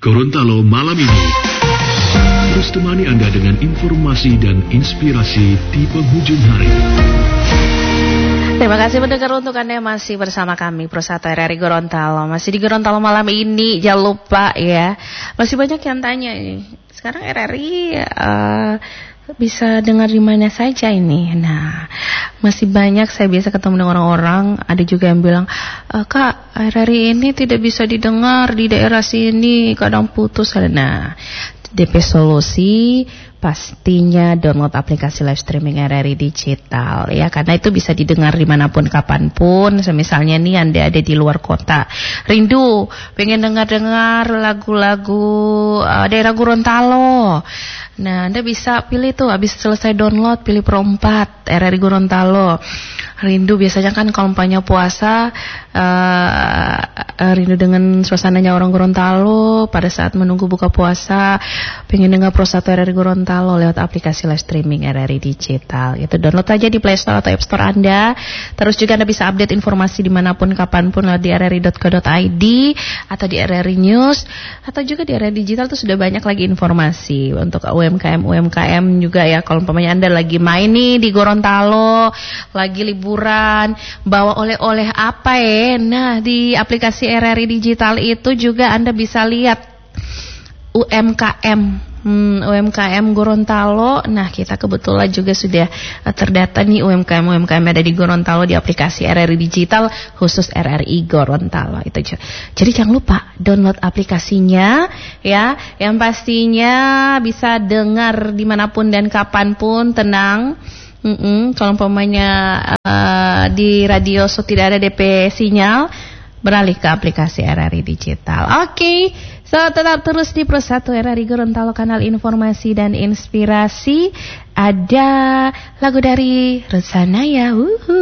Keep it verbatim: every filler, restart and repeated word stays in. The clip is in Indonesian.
Gorontalo malam ini terus temani Anda dengan informasi dan inspirasi di penghujung hari. Terima kasih mendengar untuk Anda masih bersama kami Prosata R R I Gorontalo. Masih di Gorontalo malam ini, jangan lupa ya. Masih banyak yang tanya ini. Sekarang R R I uh, bisa dengar di mana saja ini. Nah, masih banyak saya biasa ketemu dengan orang-orang. Ada juga yang bilang, e, Kak, R R I ini tidak bisa didengar di daerah sini, kadang putus. Nah, D P Solusi pastinya download aplikasi live streaming R R I Digital ya, karena itu bisa didengar dimanapun kapanpun. Misalnya nih Anda ada di luar kota, rindu pengen dengar-dengar lagu-lagu uh, daerah Gorontalo. Nah, Anda bisa pilih tuh, habis selesai download pilih Pro empat R R I Gorontalo. Rindu biasanya kan kalau umpamanya puasa uh, uh, rindu dengan suasananya orang Gorontalo pada saat menunggu buka puasa, pengen dengar Pro satu R R I Gorontalo lewat aplikasi live streaming R R I Digital. Itu download aja di Play Store atau App Store Anda. Terus juga Anda bisa update informasi dimanapun kapanpun lewat di r r i dot co dot i d atau di R R I News, atau juga di R R I Digital tuh sudah banyak lagi informasi untuk U M K M U M K M juga ya. Kalau umpamanya Anda lagi main nih di Gorontalo, lagi liburan, bawa oleh-oleh apa ya? Nah, di aplikasi R R I Digital itu juga Anda bisa lihat U M K M Hmm, U M K M Gorontalo. Nah, kita kebetulan juga sudah uh, terdata nih U M K M U M K M ada di Gorontalo di aplikasi R R I Digital khusus R R I Gorontalo itu. Jadi jangan lupa download aplikasinya ya, yang pastinya bisa dengar dimanapun dan kapanpun, tenang. Mm-mm, kalau umpamanya uh, di radio so tidak ada D P sinyal, beralih ke aplikasi R R I Digital. Oke, okay. So tetap terus di Pro satu R R I Gorontalo, kanal informasi dan inspirasi. Ada lagu dari Ruth Sahanaya. Wuhu.